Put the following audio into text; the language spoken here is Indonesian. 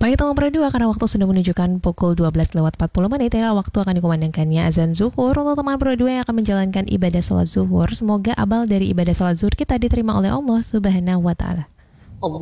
Baik teman berdua, karena waktu sudah menunjukkan pukul 12:40, inilah waktu akan dikumandangkannya azan zuhur. Untuk teman berdua yang akan menjalankan ibadah salat zuhur, semoga amal dari ibadah salat zuhur kita diterima oleh Allah Subhanahu wa Ta'ala.